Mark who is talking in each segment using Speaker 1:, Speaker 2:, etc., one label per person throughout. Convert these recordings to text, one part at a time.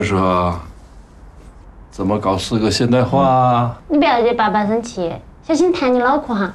Speaker 1: 说怎么搞4个现代化啊？
Speaker 2: 你不要惹爸爸生气，小心弹你脑壳哈。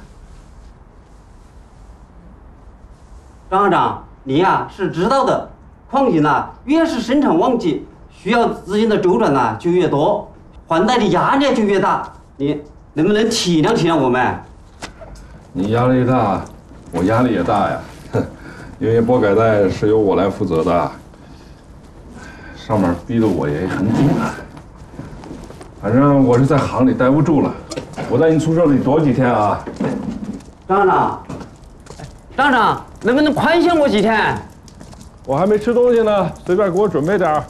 Speaker 3: 张行长，你呀是知道的，矿井呐越是生产旺季，需要资金的周转呐就越多，还贷的压力就越大。你能不能体谅体谅我们？
Speaker 1: 你压力大，我压力也大呀。因为拨改贷是由我来负责的，上面逼得我也很紧。反正我是在行里待不住了，我在你宿舍里躲几天啊。
Speaker 3: 张行长，张行长，能不能宽限我几天？
Speaker 1: 我还没吃东西呢，随便给我准备点儿。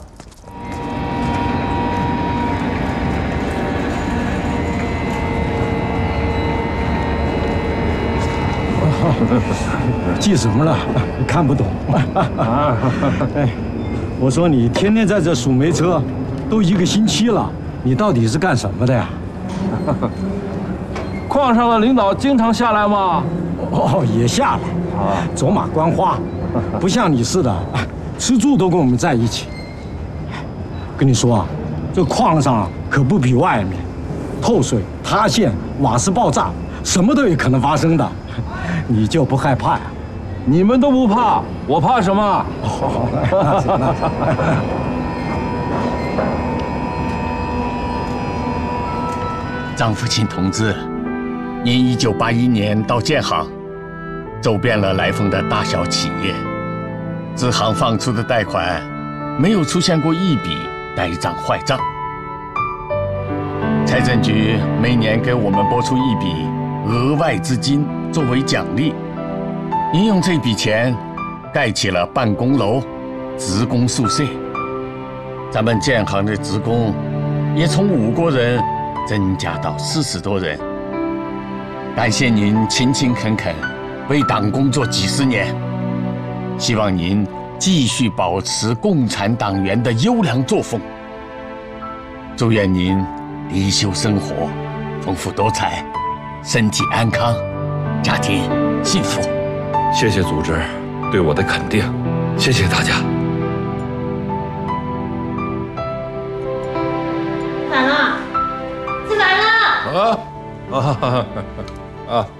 Speaker 4: 记什么了？看不懂。哎，我说你天天在这数煤车，都1个星期了，你到底是干什么的呀？
Speaker 1: 矿上的领导经常下来吗？
Speaker 4: 哦，也下来啊，走马观花，不像你似的，吃住都跟我们在一起。跟你说啊，这矿上可不比外面，透水、塌陷、瓦斯爆炸，什么都有可能发生的。你就不害怕呀？
Speaker 1: 你们都不怕，我怕什么？
Speaker 5: 张福清同志，您1981年到建行，走遍了来丰的大小企业，支行放出的贷款没有出现过一笔呆账坏账。财政局每年给我们拨出一笔额外资金作为奖励，您用这笔钱盖起了办公楼、职工宿舍，咱们建行的职工也从5个人增加到40多人。感谢您勤勤恳恳为党工作几10年，希望您继续保持共产党员的优良作风。祝愿您离休生活丰富多彩，身体安康，家庭幸福。
Speaker 1: 谢谢组织对我的肯定，谢谢大家。
Speaker 2: 饭了，吃饭了。
Speaker 1: 啊啊啊！